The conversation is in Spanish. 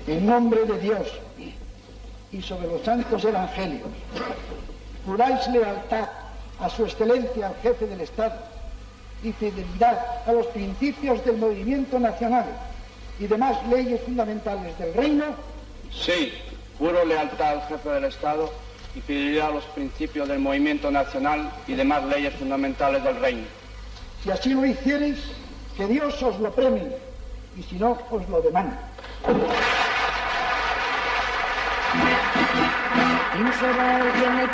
en nombre de Dios y sobre los santos evangelios, juráis lealtad a su excelencia, al jefe del Estado, y fidelidad a los principios del movimiento nacional y demás leyes fundamentales del reino? Sí, juro lealtad al jefe del Estado y fidelidad a los principios del movimiento nacional y demás leyes fundamentales del reino. Si así lo hiciereis, que Dios os lo premie, y si no, os lo demande.